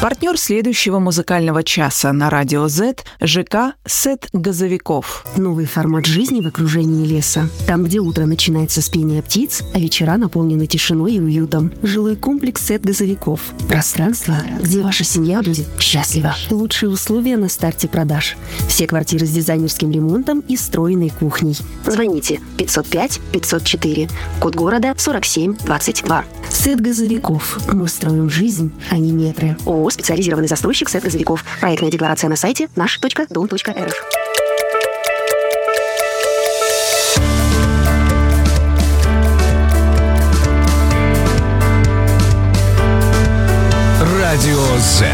Партнер следующего музыкального часа на радио Z – ЖК «Сет газовиков». Новый формат жизни в окружении леса. Там, где утро начинается с пения птиц, а вечера наполнены тишиной и уютом. Жилой комплекс «Сет газовиков». Пространство, где ваша семья будет счастлива. Лучшие условия на старте продаж. Все квартиры с дизайнерским ремонтом и встроенной кухней. Звоните 505-504. Код города 4722. «Сет газовиков». Мы строим жизнь, а не метры. ООО «Специализированный застройщик «Сет газовиков». Проектная декларация на сайте наш.дом.рф. Радио Z.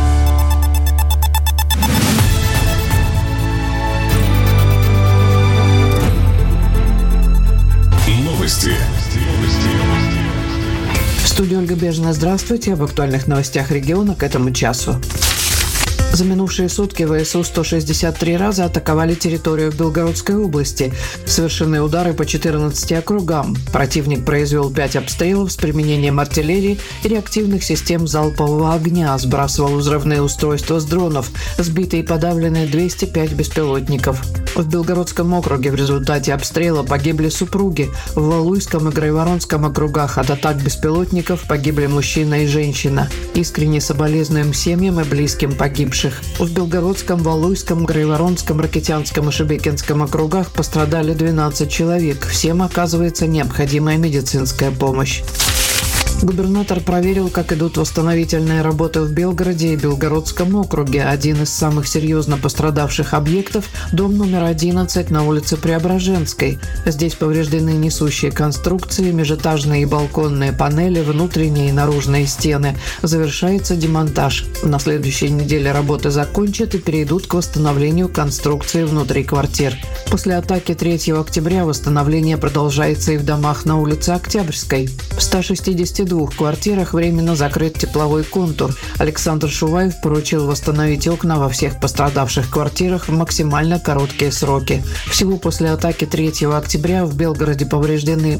Новости. В студии Ольга Бежина. Здравствуйте. Об актуальных новостях региона к этому часу. За минувшие сутки ВСУ 163 раза атаковали территорию Белгородской области. Совершены удары по 14 округам. Противник произвел 5 обстрелов с применением артиллерии и реактивных систем залпового огня, сбрасывал взрывные устройства с дронов. Сбиты и подавлены 205 беспилотников. В Белгородском округе в результате обстрела погибли супруги. В Валуйском и Грайворонском округах от атак беспилотников погибли мужчина и женщина. Искренне соболезнуем семьям и близким погибших. В Белгородском, Валуйском, Грайворонском, Ракитянском и Шебекинском округах пострадали 12 человек. Всем оказывается необходимая медицинская помощь. Губернатор проверил, как идут восстановительные работы в Белгороде и Белгородском округе. Один из самых серьезно пострадавших объектов – дом номер 11 на улице Преображенской. Здесь повреждены несущие конструкции, межэтажные и балконные панели, внутренние и наружные стены. Завершается демонтаж. На следующей неделе работы закончат и перейдут к восстановлению конструкции внутри квартир. После атаки 3 октября восстановление продолжается и в домах на улице Октябрьской. В 162 квартирах временно закрыт тепловой контур. Александр Шуваев поручил восстановить окна во всех пострадавших квартирах в максимально короткие сроки. Всего после атаки 3 октября в Белгороде повреждены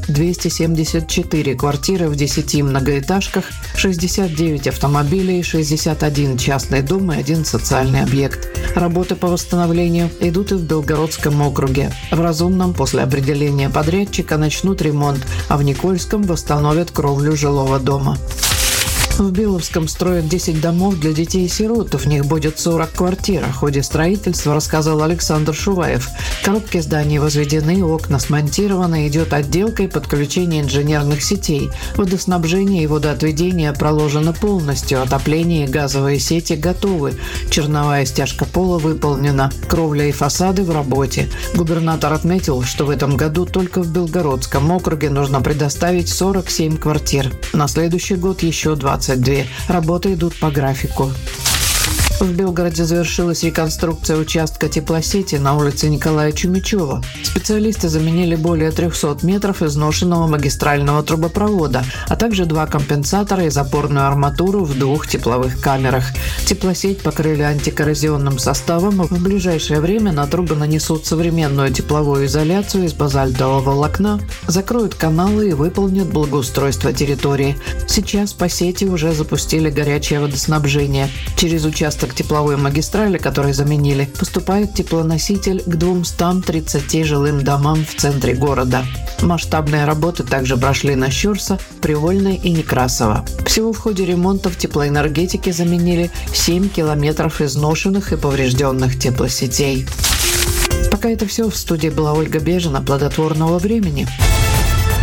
274 квартиры в 10 многоэтажках, 69 автомобилей, 61 частный дом и 1 социальный объект. Работы по восстановлению идут и в Белгородском округе. В Разумном после определения подрядчика начнут ремонт, а в Никольском восстановят кровлю жилого дома. В Беловском строят 10 домов для детей-сирот. В них будет 40 квартир. О ходе строительства рассказал Александр Шуваев. Коробки зданий возведены, окна смонтированы, идет отделка и подключение инженерных сетей. Водоснабжение и водоотведение проложено полностью. Отопление и газовые сети готовы. Черновая стяжка пола выполнена. Кровля и фасады в работе. Губернатор отметил, что в этом году только в Белгородском округе нужно предоставить 47 квартир. На следующий год еще 22. Работы идут по графику. В Белгороде завершилась реконструкция участка теплосети на улице Николая Чумичева. Специалисты заменили более 300 метров изношенного магистрального трубопровода, а также 2 компенсатора и запорную арматуру в 2 тепловых камерах. Теплосеть покрыли антикоррозионным составом. В ближайшее время на трубы нанесут современную тепловую изоляцию из базальтового волокна, закроют каналы и выполнят благоустройство территории. Сейчас по сети уже запустили горячее водоснабжение. Через участок тепловой магистрали, который заменили, поступает теплоноситель к 230 жилым домам в центре города. Масштабные работы также прошли на Щурса, Привольной и Некрасова. Всего в ходе ремонтов теплоэнергетики заменили 7 километров изношенных и поврежденных теплосетей. Пока это все. В студии была Ольга Бежина. Плодотворного времени.